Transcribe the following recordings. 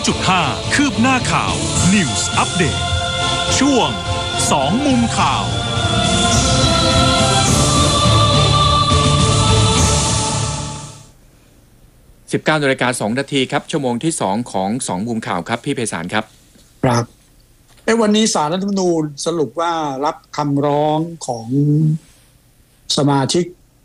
2.5 คืบหน้าข่าว News Update ช่วง2มุมข่าว 19:02 นาทีครับชั่วโมงที่2ของ2มุมข่าวครับพี่ไพศาลครับครับวันนี้ศาลรัฐธรรมนูญสรุปว่ารับคำร้องของสมาชิก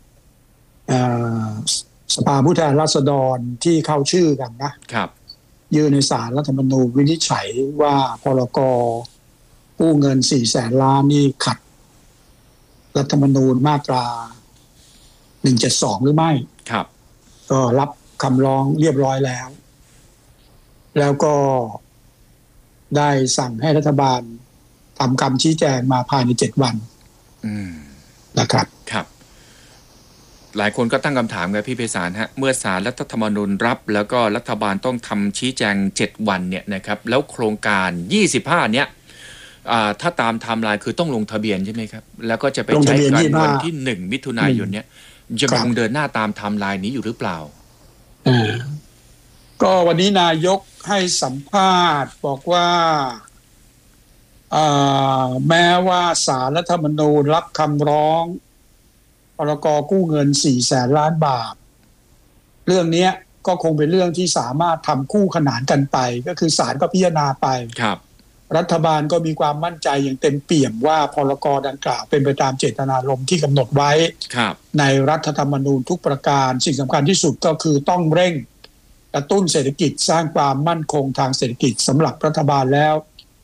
สภาผู้แทนราษฎรที่เข้าชื่อกันนะครับยื่นในศาลรัฐธรรมนูญวินิจฉัยว่าพรก.กู้เงิน 400,000 ล้านนี่ขัดรัฐธรรมนูญมาตรา172หรือไม่ครับก็รับคำร้องเรียบร้อยแล้วก็ได้สั่งให้รัฐบาลทำคำชี้แจงมาภายใน7 วันนะครับครับหลายคนก็ตั้งคำถามกับพี่ไพศาลฮะเมื่อศาลรัฐธรรมนูญรับแล้วก็รัฐบาลต้องทำชี้แจง7 วันเนี่ยนะครับแล้วโครงการ25เนี่ยถ้าตามไทม์ไลน์คือต้องลงทะเบียนใช่ไหมครับแล้วก็จะไปใช้กันวันที่1 มิถุนายนเนี่ยจะคงเดินหน้าตามไทม์ไลน์นี้อยู่หรือเปล่าก็วันนี้นายกให้สัมภาษณ์บอกว่าแม้ว่าศาลรัฐธรรมนูญรับคำร้องพรก.กู้เงิน 400,000 ล้านบาทเรื่องนี้ก็คงเป็นเรื่องที่สามารถทำคู่ขนานกันไปก็คือศาลก็พิจารณาไปครับรัฐบาลก็มีความมั่นใจอย่างเต็มเปี่ยมว่าพรก.ดังกล่าวเป็นไปตามเจตนารมณ์ที่กำหนดไว้ในรัฐธรรมนูญทุกประการสิ่งสำคัญที่สุดก็คือต้องเร่งกระตุ้นเศรษฐกิจสร้างความมั่นคงทางเศรษฐกิจสำหรับรัฐบาลแล้ว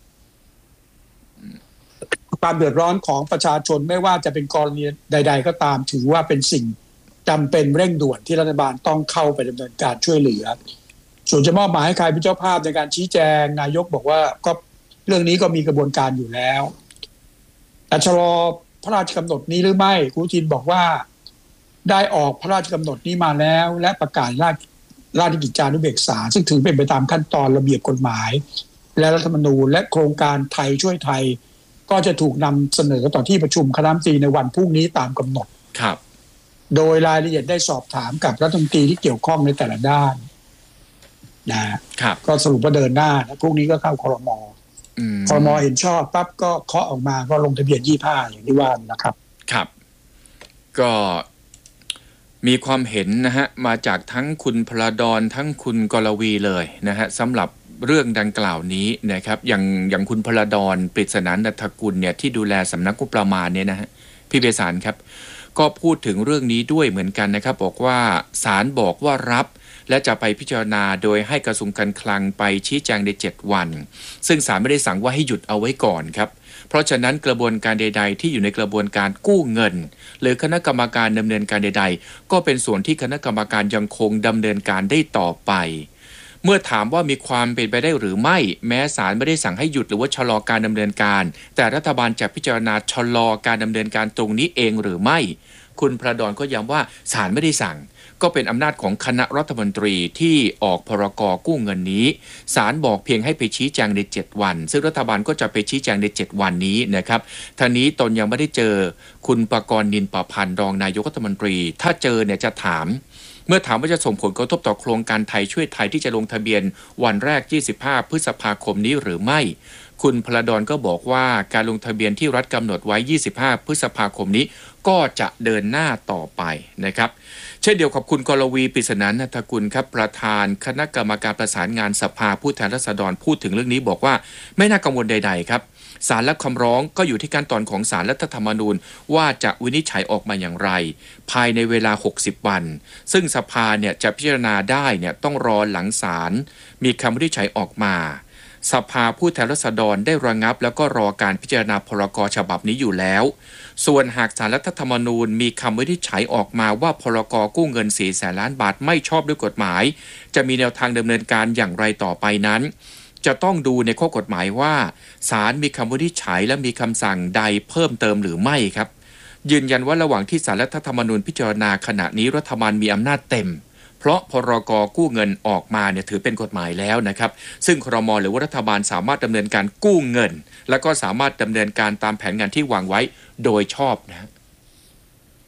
ความเดือดร้อนของประชาชนไม่ว่าจะเป็นกรณีใดๆก็ตามถือว่าเป็นสิ่งจำเป็นเร่งด่วนที่รัฐบาลต้องเข้าไปดำเนินการช่วยเหลือส่วนจะมอบหมายให้ใครเป็นเจ้าภาพในการชี้แจงนายกบอกว่าก็เรื่องนี้ก็มีกระบวนการอยู่แล้วแต่ชะลอพระราชกำหนดนี้หรือไม่คุณทินบอกว่าได้ออกพระราชกำหนดนี้มาแล้วและประกาศราชกิจจานุเบกษาซึ่งถือเป็นไปตามขั้นตอนระเบียบกฎหมายและรัฐธรรมนูญและโครงการไทยช่วยไทยก็จะถูกนำเสนอต่อที่ประชุมคณะรัฐมนตรีในวันพรุ่งนี้ตามกำหนดครับโดยรายละเอียดได้สอบถามกับรัฐมนตรีที่เกี่ยวข้องในแต่ละด้านนะครับก็สรุปว่าเดินหน้าพรุ่งนี้ก็เข้าครม.ครม.เห็นชอบปั๊บก็เคาะออกมาก็ลงทะเบียน25อย่างที่ว่านะครับครับก็มีความเห็นนะฮะมาจากทั้งคุณพลดรทั้งคุณกรวีเลยนะฮะสำหรับเรื่องดังกล่าวนี้นะครับอย่างคุณพลดรปริศนานันทกุลเนี่ยที่ดูแลสำนักงบประมาณเนี่ยนะฮะพี่เบสารครับก็พูดถึงเรื่องนี้ด้วยเหมือนกันนะครับบอกว่าศาลบอกว่ารับและจะไปพิจารณาโดยให้กระทรวงการคลังไปชี้แจงใน7 วันซึ่งศาลไม่ได้สั่งว่าให้หยุดเอาไว้ก่อนครับเพราะฉะนั้นกระบวนการใดๆที่อยู่ในกระบวนการกู้เงินหรือคณะกรรมการดำเนินการใดๆก็เป็นส่วนที่คณะกรรมการยังคงดำเนินการได้ต่อไปเมื่อถามว่ามีความเป็นไปได้หรือไม่แม้ศาลไม่ได้สั่งให้หยุดหรือว่าชะลอการดำเนินการแต่รัฐบาลจะพิจารณาชะลอการดำเนินการตรงนี้เองหรือไม่คุณพระดรก็ย้ำว่าศาลไม่ได้สั่งก็เป็นอำนาจของคณะรัฐมนตรีที่ออกพรก.กู้เงินนี้ศาลบอกเพียงให้ไปชี้แจงใน7 วันซึ่งรัฐบาลก็จะไปชี้แจงใน7 วันนี้นะครับทางนี้ตนยังไม่ได้เจอคุณปกรณ์นินประพันธ์รองนายกรัฐมนตรีถ้าเจอเนี่ยจะถามเมื่อถามว่าจะส่งผลกระทบต่อโครงการไทยช่วยไทยที่จะลงทะเบียนวันแรก25 พฤษภาคมนี้หรือไม่คุณพลดรก็บอกว่าการลงทะเบียนที่รัฐกำหนดไว้25 พฤษภาคมนี้ก็จะเดินหน้าต่อไปนะครับเช่นเดียวกับคุณกรวีปริศนานันทกุลครับประธานคณะกรรมการประสานงานสภาผู้แทนราษฎรพูดถึงเรื่องนี้บอกว่าไม่น่ากังวลใดๆครับศาลรับคำร้องก็อยู่ที่ขั้นตอนของศาลรัฐธรรมนูญว่าจะวินิจฉัยออกมาอย่างไรภายในเวลา60 วันซึ่งสภาเนี่ยจะพิจารณาได้เนี่ยต้องรอหลังศาลมีคำวินิจฉัยออกมาสภาผู้แทนราษฎรได้ระงับแล้วก็รอการพิจารณาพรก.ฉบับนี้อยู่แล้วส่วนหากศาลรัฐธรรมนูญมีคำวินิจฉัยออกมาว่าพรก.กู้เงิน 400,000 ล้านบาทไม่ชอบด้วยกฎหมายจะมีแนวทางดำเนินการอย่างไรต่อไปนั้นจะต้องดูในข้อกฎหมายว่าศาลมีคำวินิจฉัยและมีคำสั่งใดเพิ่มเติมหรือไม่ครับยืนยันว่าระหว่างที่ศาลรัฐธรรมนูญพิจารณาขณะนี้รัฐบาลมีอำนาจเต็มเพราะพรก.กู้เงินออกมาเนี่ยถือเป็นกฎหมายแล้วนะครับซึ่งครม.หรือว่ารัฐบาลสามารถดำเนินการกู้เงินและก็สามารถดำเนินการตามแผนงานที่วางไว้โดยชอบนะ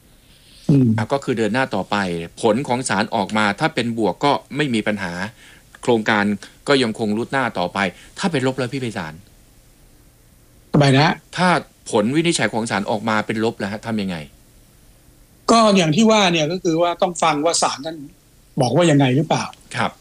ก็คือเดินหน้าต่อไปผลของศาลออกมาถ้าเป็นบวกก็ไม่มีปัญหาโครงการก็ยังคงรุดหน้าต่อไปถ้าเป็นลบแล้วพี่ไพศาลทำไมนะถ้าผลวินิจฉัยของศาลออกมาเป็นลบแล้วทำยังไงก็อย่างที่ว่าเนี่ยก็คือว่าต้องฟังว่าศาลท่านบอกว่ายังไงหรือเปล่าครับ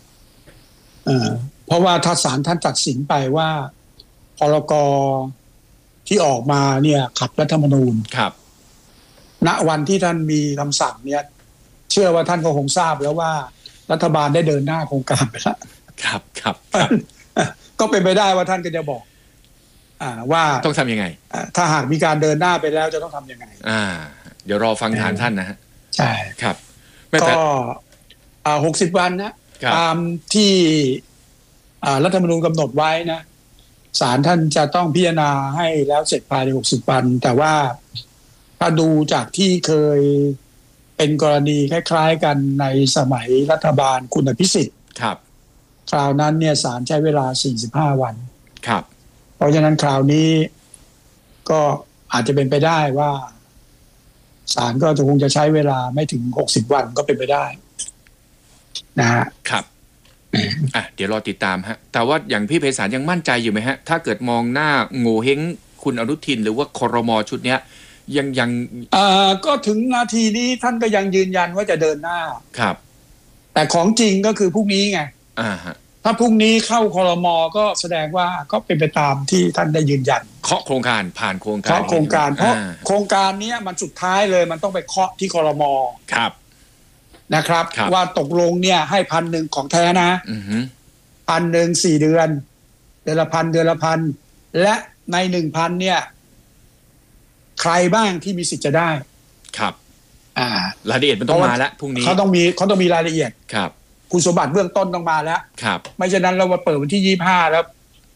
เพราะว่าถ้าศาลท่านตัดสินไปว่าพรกที่ออกมาเนี่ยขัดรัฐธรรมนูญครับณวันที่ท่านมีคำสั่งเนี่ยเชื่อว่าท่านก็คงทราบแล้วว่ารัฐบาลได้เดินหน้าโครงการไปแล้วครับก็เป็นไปได้ว่าท่านก็จะบอกว่าต้องทำยังไงถ้าหากมีการเดินหน้าไปแล้วจะต้องทำยังไงเดี๋ยวรอฟังฐานท่านนะฮะใช่ครับก็60 วันนะตามที่รัฐธรรมนูญกำหนดไว้นะศาลท่านจะต้องพิจารณาให้แล้วเสร็จภายใน60 วันแต่ว่าถ้าดูจากที่เคยเป็นกรณีคล้ายๆกันในสมัยรัฐบาลคุณอภิสิทธิ์ครับคราวนั้นเนี่ยศาลใช้เวลา45 วันครับเพราะฉะนั้นคราวนี้ก็อาจจะเป็นไปได้ว่าศาลก็คงจะใช้เวลาไม่ถึง60 วันก็เป็นไปได้นะฮะครับเดี๋ยวรอติดตามฮะแต่ว่าอย่างพี่ไพศาลยังมั่นใจอยู่ไหมฮะถ้าเกิดมองหน้าโง่เฮงคุณอนุทินหรือว่าครม.ชุดเนี้ยยังก็ถึงนาทีนี้ท่านก็ยังยืนยันว่าจะเดินหน้าครับแต่ของจริงก็คือพรุ่งนี้ไงถ้าพรุ่งนี้เข้าครม.ก็แสดงว่าก็เป็นไปตามที่ท่านได้ยืนยันเคาะโครงการผ่านโครงการเคาะโครงการเพราะโครงการนี้มันสุดท้ายเลยมันต้องไปเคาะที่ครม. ครับนะครับว่าตกลงเนี่ยให้1,000ของแท้นะ1,000 4 เดือนเดือนละ1,000และใน 1,000 เนี่ยใครบ้างที่มีสิทธิ์จะได้ครับรายละเอียดมันต้องมาแล้วพรุ่งนี้เขาต้องมีรายละเอียดครับคุณสมบัติเบื้องต้นต้องมาแล้วครับไม่ฉะนั้นเรามาเปิดวันที่25แล้ว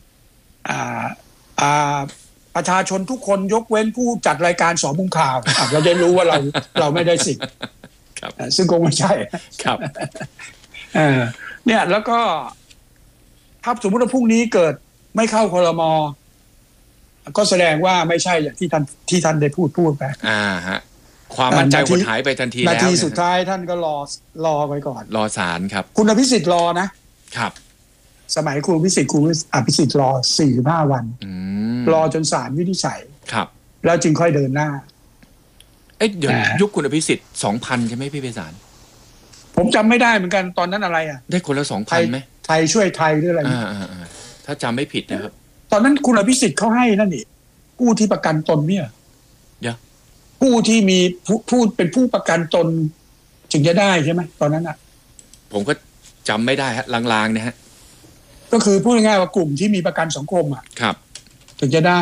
ประชาชนทุกคนยกเว้นผู้จัดรายการ2 มุมข่าวเราจะรู้ว่าเราไม่ได้สิทธิ์ซึ่งคงไม่ใช่ครับเนี่ยแล้วก็ถ้าสมมติว่าพรุ่งนี้เกิดไม่เข้าครม.ก็แสดงว่าไม่ใช่อย่างที่ท่านได้พูดไปฮะความมั่นใจหดหายไปทันทีแล้วนาทีสุดท้ายท่านก็รอไว้ก่อนรอศาลครับคุณอภิสิทธิ์รอนะครับสมัยคุณอภิสิทธิ์รอ45 วันรอจนศาลวินิจฉัยครับแล้วจึงค่อยเดินหน้าเดี๋ยวยุคคุณอภิสิทธิ์ 2,000 ใช่ไหมพี่ไพศาลผมจำไม่ได้เหมือนกันตอนนั้นอะไรได้คนละ 2,000 ไหมไทยช่วยไทยหรืออะไรถ้าจำไม่ผิดนะครับตอนนั้นคุณอภิสิทธิ์เขาให้นั่นนี่ผู้ที่ประกันตนเนี่ยผู้ที่มีผู้เป็นผู้ประกันตนจึงจะได้ใช่ไหมตอนนั้นผมก็จำไม่ได้ฮะลางๆนะฮะก็คือพูดง่ายๆว่ากลุ่มที่มีประกันสังคมครับถึงจะได้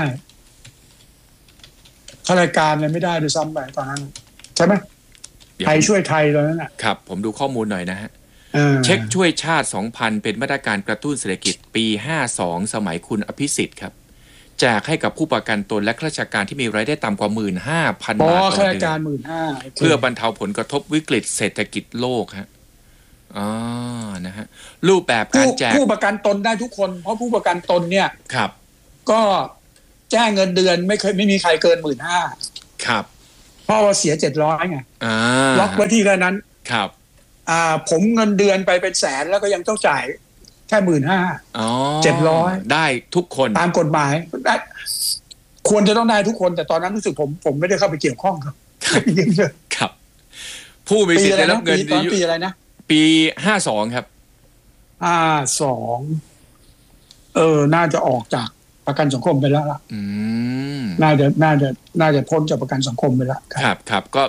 ข้ารายการเลยไม่ได้ด้วยซ้ำไปตอนนั้นใช่ไหมไทยช่วยไทยตอนนั้นครับผมดูข้อมูลหน่อยนะฮะเช็คช่วยชาติ 2,000 เป็นมาตรการกระตุ้นเศรษฐกิจปี52สมัยคุณอภิสิทธิ์ครับแจกให้กับผู้ประกันตนและข้าราชการที่มีรายได้ต่ำกว่า 15,000 บาทต่อเดือนเพื่อบรรเทาผลกระทบวิกฤตเศรษฐกิจโลกฮะนะฮะรูปแบบการแจกผู้ประกันตนได้ทุกคนเพราะผู้ประกันตนเนี่ยครับก็แจ้งเงินเดือนไม่มีใครเกิน 15,000 ครับเพราะว่าเสีย700ไงล็อกไว้ที่แค่นั้นครับผมเงินเดือนไปเป็นแสนแล้วก็ยังต้องจ่ายแค่ 15,000 700 ได้ทุกคนตามกฎหมายได้ควรจะต้องได้ทุกคนแต่ตอนนั้นรู้สึกผมไม่ได้เข้าไปเกี่ยวข้องครับผู้มีสิทธิ์ได้รับเงินตอนปีอะไรนะปี52ครับ 52น่าจะออกจากประกันสังคมไปแล้วล่ะน่าจะพ้นจากประกันสังคมไปแล้วครับก็